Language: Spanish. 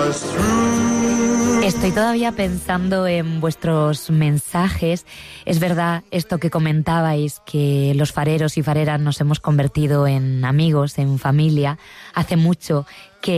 Estoy todavía pensando en vuestros mensajes. Es verdad esto que comentabais, que los fareros y fareras nos hemos convertido en amigos, en familia. Hace mucho que